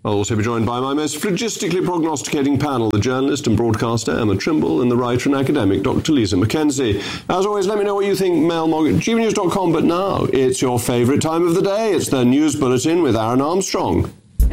I'll also be joined by my most phlogistically prognosticating panel, the journalist and broadcaster Emma Trimble and the writer and academic Dr. Lisa Mackenzie. As always, let me know what you think, mailmog at gbnews.com. But now, it's your favourite time of the day. It's the News Bulletin with Aaron Armstrong.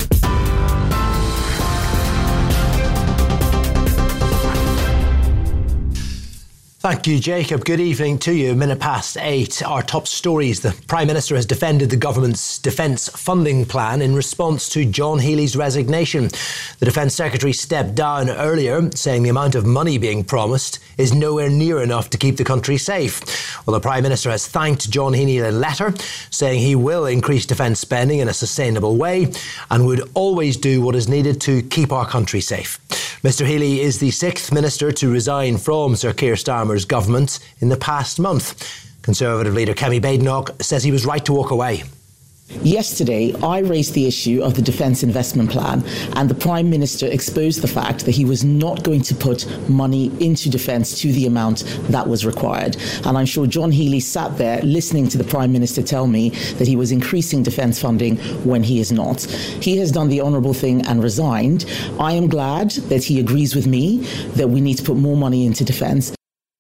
Thank you, Jacob. Good evening to you. 8:01. Our top stories. The Prime Minister has defended the government's defence funding plan in response to John Healey's resignation. The Defence Secretary stepped down earlier, saying the amount of money being promised is nowhere near enough to keep the country safe. Well, the Prime Minister has thanked John Healey in a letter, saying he will increase defence spending in a sustainable way and would always do what is needed to keep our country safe. Mr Healey is the sixth minister to resign from Sir Keir Starmer's government in the past month. Conservative leader Kemi Badenoch says he was right to walk away. Yesterday, I raised the issue of the Defence Investment Plan, and the Prime Minister exposed the fact that he was not going to put money into defence to the amount that was required. And I'm sure John Healey sat there listening to the Prime Minister tell me that he was increasing defence funding when he is not. He has done the honourable thing and resigned. I am glad that he agrees with me that we need to put more money into defence.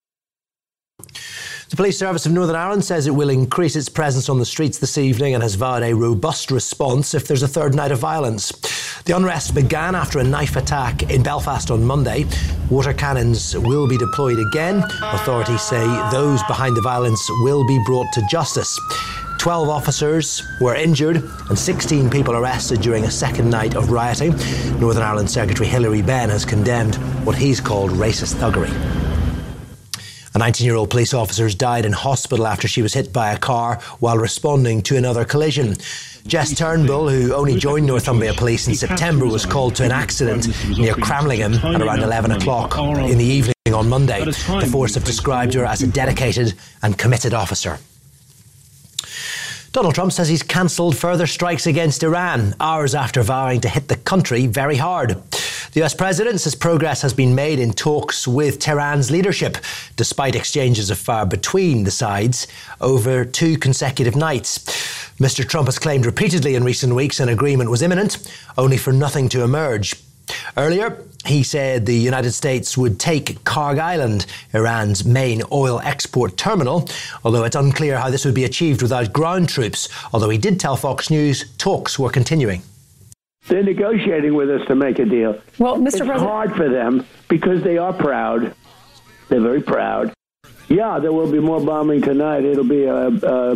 The Police Service of Northern Ireland says it will increase its presence on the streets this evening and has vowed a robust response if there's a third night of violence. The unrest began after a knife attack in Belfast on Monday. Water cannons will be deployed again. Authorities say those behind the violence will be brought to justice. 12 officers were injured and 16 people arrested during a second night of rioting. Northern Ireland Secretary Hilary Benn has condemned what he's called racist thuggery. A 19-year-old police officer died in hospital after she was hit by a car while responding to another collision. Jess Turnbull, who only joined Northumbria Police in September, was called to an accident near Cramlingham at around 11 o'clock in the evening on Monday. The force have described her as a dedicated and committed officer. Donald Trump says he's cancelled further strikes against Iran, hours after vowing to hit the country very hard. The US President says progress has been made in talks with Tehran's leadership, despite exchanges of fire between the sides over 2 consecutive nights. Mr. Trump has claimed repeatedly in recent weeks an agreement was imminent, only for nothing to emerge. Earlier, he said the United States would take Kharg Island, Iran's main oil export terminal, although it's unclear how this would be achieved without ground troops, although he did tell Fox News talks were continuing. They're negotiating with us to make a deal. Well, Mr. President, it's hard for them because they are proud. They're very proud. Yeah, there will be more bombing tonight. It'll be a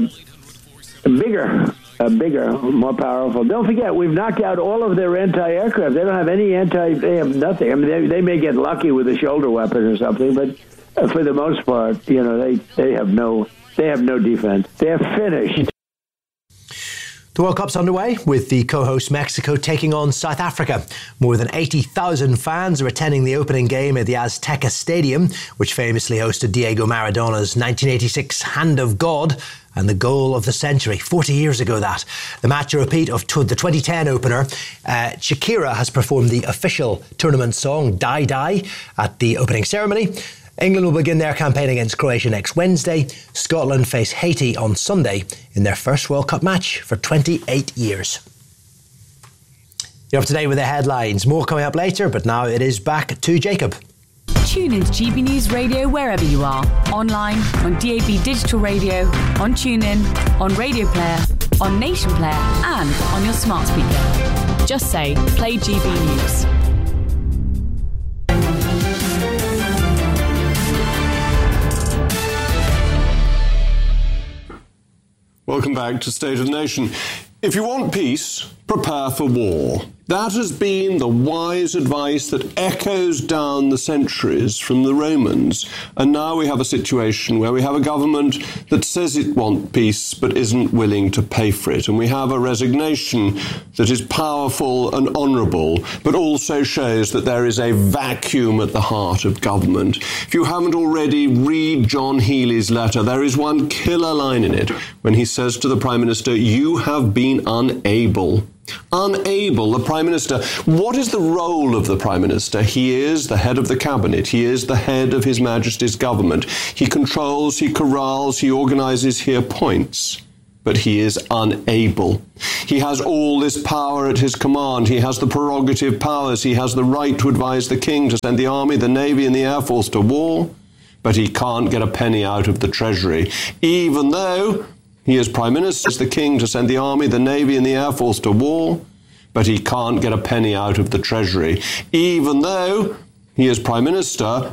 bigger, more powerful. Don't forget, we've knocked out all of their anti-aircraft. They don't have any they have nothing. I mean, they may get lucky with a shoulder weapon or something, but for the most part, you know, they have no defense. They're finished. The World Cup's underway, with the co-host Mexico taking on South Africa. More than 80,000 fans are attending the opening game at the Azteca Stadium, which famously hosted Diego Maradona's 1986 Hand of God and the goal of the century, 40 years ago that. The match, a repeat of the 2010 opener. Shakira has performed the official tournament song, Die Die, at the opening ceremony. England will begin their campaign against Croatia next Wednesday. Scotland face Haiti on Sunday in their first World Cup match for 28 years. You're up to date with the headlines. More coming up later, but now it is back to Jacob. Tune in to GB News Radio wherever you are. Online, on DAB Digital Radio, on TuneIn, on Radio Player, on Nation Player and on your smart speaker. Just say, play GB News. Welcome back to State of the Nation. If you want peace, prepare for war. That has been the wise advice that echoes down the centuries from the Romans. And now we have a situation where we have a government that says it wants peace but isn't willing to pay for it. And we have a resignation that is powerful and honourable, but also shows that there is a vacuum at the heart of government. If you haven't already, read John Healey's letter. There is one killer line in it when he says to the Prime Minister, "You have been unable." Unable, the Prime Minister. What is the role of the Prime Minister? He is the head of the cabinet. He is the head of His Majesty's government. He controls, he corrals, he organises, he appoints. but he is unable. He has all this power at his command. He has the prerogative powers. He has the right to advise the king to send the army, the navy, and the air force to war, but he can't get a penny out of the treasury, even though he is prime minister, the king to send the army, the navy, and the air force to war, but he can't get a penny out of the treasury, even though he is prime minister,